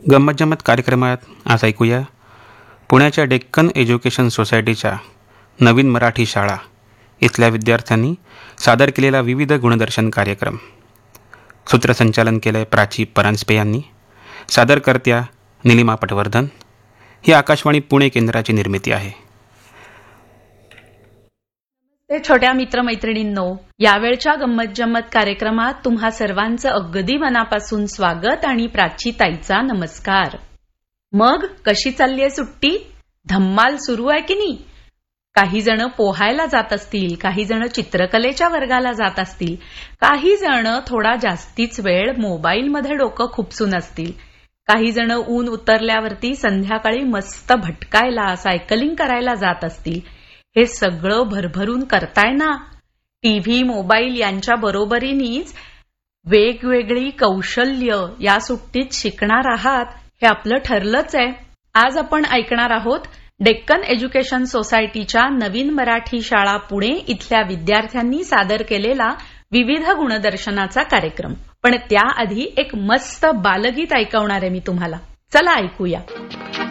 गंमत जम्मत कार्यक्रमात आज ऐकूया पुण्याच्या डेक्कन एज्युकेशन सोसायटीच्या नवीन मराठी शाळा इथल्या विद्यार्थ्यांनी सादर केलेला विविध गुणदर्शन कार्यक्रम. सूत्रसंचालन केलंय प्राची परांजपे यांनी. सादरकर्त्या निलिमा पटवर्धन. ही आकाशवाणी पुणे केंद्राची निर्मिती आहे. ते छोट्या मित्रमैत्रिणींनो, यावेळच्या गंमत जम्मत कार्यक्रमात तुम्हा सर्वांचं अगदी मनापासून स्वागत आणि प्राचीताईचा नमस्कार. मग कशी चाललीये सुट्टी? धम्माल सुरू आहे की नाही? काही जण पोहायला जात असतील, काही जण चित्रकलेच्या वर्गाला जात असतील, काही जण थोडा जास्तीच वेळ मोबाईलमध्ये डोकं खुपसून असतील, काही जण ऊन उतरल्यावरती संध्याकाळी मस्त भटकायला, सायकलिंग करायला जात असतील. हे सगळं भरभरून करताय ना? टीव्ही, मोबाईल यांच्या बरोबरीनेच वेगवेगळी कौशल्य या सुट्टीत शिकणार आहात हे आपलं ठरलंच आहे. आज आपण ऐकणार आहोत डेक्कन एज्युकेशन सोसायटीच्या नवीन मराठी शाळा पुणे इथल्या विद्यार्थ्यांनी सादर केलेला विविध गुणदर्शनाचा कार्यक्रम. पण त्याआधी एक मस्त बालगीत ऐकवणार आहे मी तुम्हाला. चला ऐकूया.